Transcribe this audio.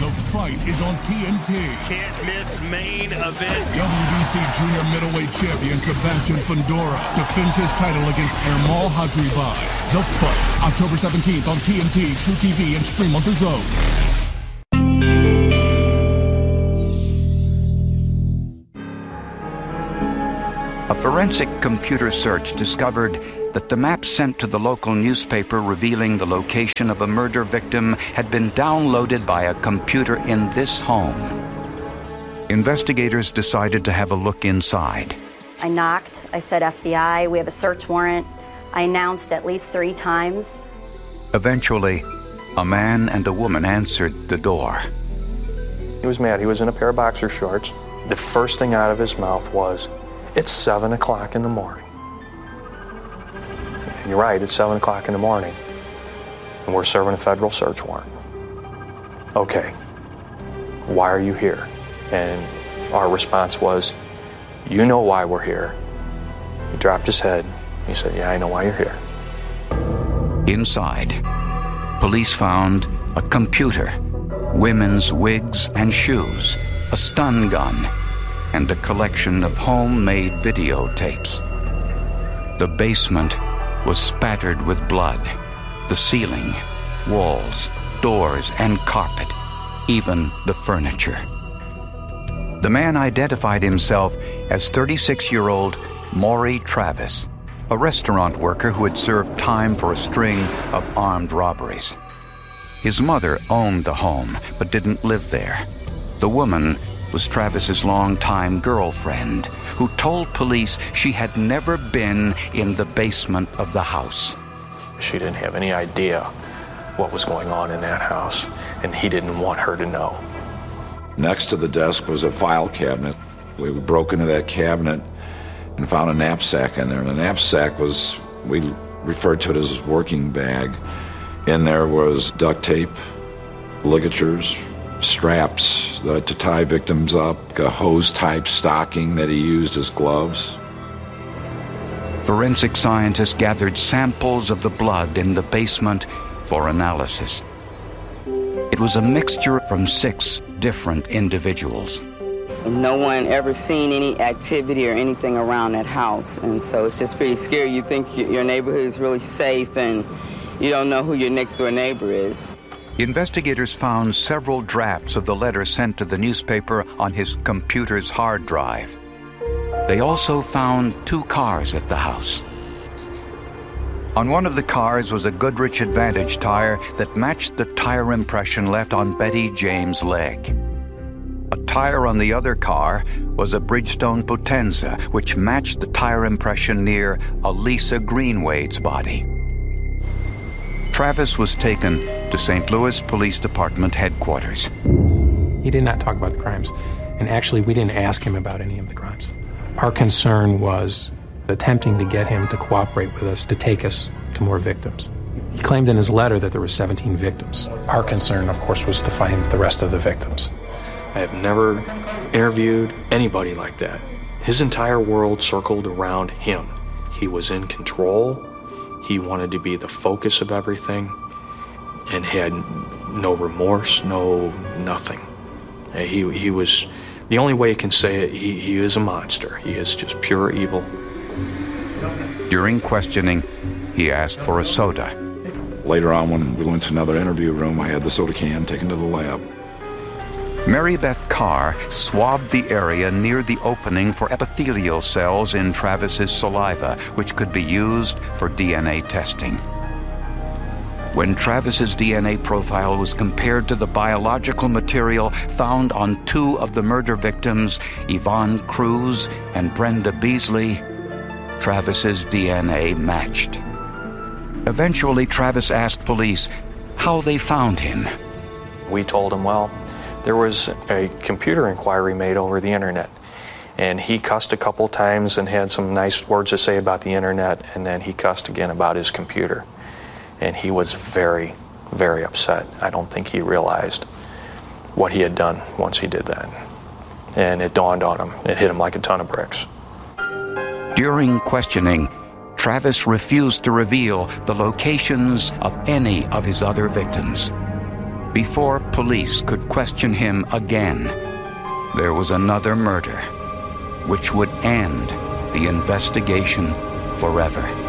The Fight is on TNT. Can't miss main event. WBC junior middleweight champion Sebastian Fundora defends his title against Ermal Hadribai. The Fight, October 17th on TNT, True TV, and stream on DAZN. A forensic computer search discovered that the map sent to the local newspaper revealing the location of a murder victim had been downloaded by a computer in this home. Investigators decided to have a look inside. I knocked. I said, FBI, we have a search warrant. I announced at least 3 times. Eventually, a man and a woman answered the door. He was mad. He was in a pair of boxer shorts. The first thing out of his mouth was, "It's 7 o'clock in the morning." You're right, it's 7 o'clock in the morning, and we're serving a federal search warrant. Okay, why are you here? And our response was, "You know why we're here." He dropped his head. He said, "Yeah, I know why you're here." Inside, police found a computer, women's wigs and shoes, a stun gun, and a collection of homemade videotapes. The basement was spattered with blood. The ceiling, walls, doors, and carpet, even the furniture. The man identified himself as 36-year-old Maury Travis, a restaurant worker who had served time for a string of armed robberies. His mother owned the home, but didn't live there. The woman was Travis's longtime girlfriend, who told police she had never been in the basement of the house. She didn't have any idea what was going on in that house, and he didn't want her to know. Next to the desk was a file cabinet. We broke into that cabinet and found a knapsack in there. And the knapsack was, we referred to it as a working bag. In there was duct tape, ligatures, straps to tie victims up, a hose-type stocking that he used as gloves. Forensic scientists gathered samples of the blood in the basement for analysis. It was a mixture from 6 different individuals. No one ever seen any activity or anything around that house, and so it's just pretty scary. You think your neighborhood is really safe, and you don't know who your next-door neighbor is. Investigators found several drafts of the letter sent to the newspaper on his computer's hard drive. They also found 2 cars at the house. On one of the cars was a Goodrich Advantage tire that matched the tire impression left on Betty James' leg. A tire on the other car was a Bridgestone Potenza, which matched the tire impression near Elisa Greenwade's body. Travis was taken to St. Louis Police Department headquarters. He did not talk about the crimes, and actually we didn't ask him about any of the crimes. Our concern was attempting to get him to cooperate with us to take us to more victims. He claimed in his letter that there were 17 victims. Our concern, of course, was to find the rest of the victims. I have never interviewed anybody like that. His entire world circled around him. He was in control. He wanted to be the focus of everything and had no remorse, no nothing. He was, the only way you can say it, he is a monster. He is just pure evil. During questioning, he asked for a soda. Later on, when we went to another interview room, I had the soda can taken to the lab. Mary Beth Carr swabbed the area near the opening for epithelial cells in Travis's saliva, which could be used for DNA testing. When Travis's DNA profile was compared to the biological material found on 2 of the murder victims, Yvonne Cruz and Brenda Beasley, Travis's DNA matched. Eventually, Travis asked police how they found him. We told him, well, there was a computer inquiry made over the internet, and he cussed a couple times and had some nice words to say about the internet, and then he cussed again about his computer. And he was very, very upset. I don't think he realized what he had done once he did that. And it dawned on him. It hit him like a ton of bricks. During questioning, Travis refused to reveal the locations of any of his other victims. Before police could question him again, there was another murder, which would end the investigation forever.